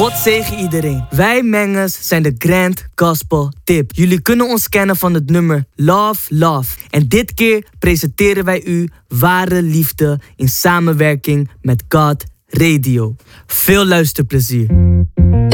God zegen iedereen. Wij Mengers zijn de Grand Gospel Tip. Jullie kunnen ons kennen van het nummer Love, Love. En dit keer presenteren wij u Ware Liefde in samenwerking met God Radio. Veel luisterplezier.